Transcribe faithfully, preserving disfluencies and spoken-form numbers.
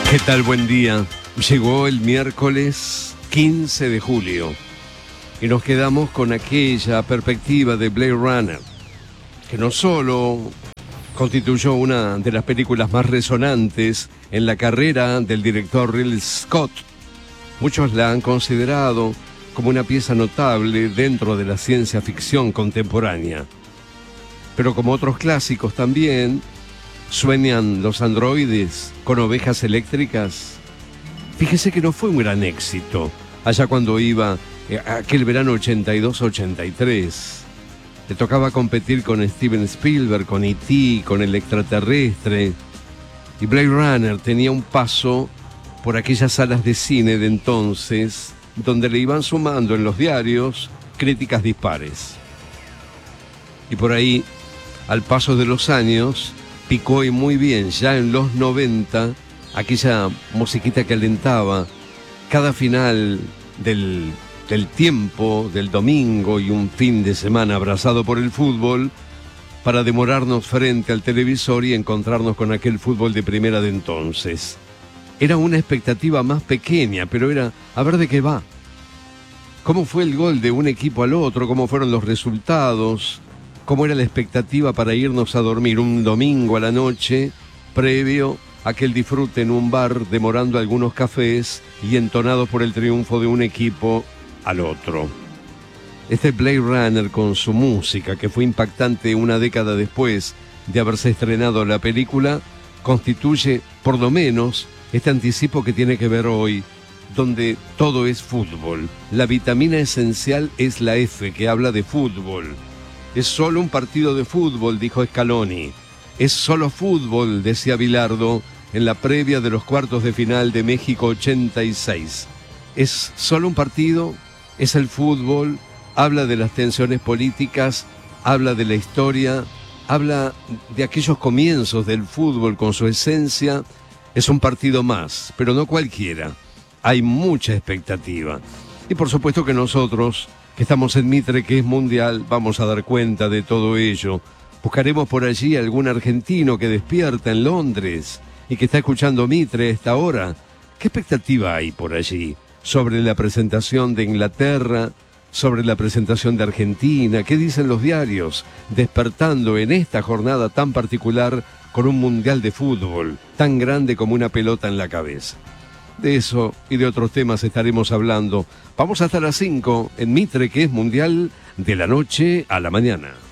¿Qué tal? Buen día. Llegó el miércoles quince de julio y nos quedamos con aquella perspectiva de Blade Runner, que no solo constituyó una de las películas más resonantes en la carrera del director Ridley Scott. Muchos la han considerado como una pieza notable dentro de la ciencia ficción contemporánea. Pero como otros clásicos también, ¿sueñan los androides con ovejas eléctricas? Fíjese que no fue un gran éxito allá cuando iba eh, aquel verano ochenta y dos ochenta y tres. Le tocaba competir con Steven Spielberg, con E T, con el extraterrestre. Y Blade Runner tenía un paso por aquellas salas de cine de entonces, donde le iban sumando en los diarios críticas dispares. Y por ahí, al paso de los años, picó y muy bien, ya en los noventa, aquella musiquita que alentaba cada final del, del tiempo, del domingo y un fin de semana abrazado por el fútbol, para demorarnos frente al televisor y encontrarnos con aquel fútbol de primera de entonces. Era una expectativa más pequeña, pero era a ver de qué va. ¿Cómo fue el gol de un equipo al otro? ¿Cómo fueron los resultados? ¿Cómo era la expectativa para irnos a dormir un domingo a la noche, previo a aquel disfrute en un bar, demorando algunos cafés y entonado por el triunfo de un equipo al otro? Este Blade Runner, con su música, que fue impactante una década después de haberse estrenado la película, constituye, por lo menos, este anticipo que tiene que ver hoy, donde todo es fútbol. La vitamina esencial es la F, que habla de fútbol. Es solo un partido de fútbol, dijo Scaloni. Es solo fútbol, decía Bilardo en la previa de los cuartos de final de México ochenta y seis. Es solo un partido, es el fútbol, habla de las tensiones políticas, habla de la historia, habla de aquellos comienzos del fútbol con su esencia. Es un partido más, pero no cualquiera. Hay mucha expectativa. Y por supuesto que nosotros, que estamos en Mitre, que es mundial, vamos a dar cuenta de todo ello. Buscaremos por allí algún argentino que despierta en Londres y que está escuchando Mitre a esta hora. ¿Qué expectativa hay por allí sobre la presentación de Inglaterra, sobre la presentación de Argentina? ¿Qué dicen los diarios despertando en esta jornada tan particular con un mundial de fútbol tan grande como una pelota en la cabeza? De eso y de otros temas estaremos hablando. Vamos hasta las cinco en Mitre, que es mundial, de la noche a la mañana.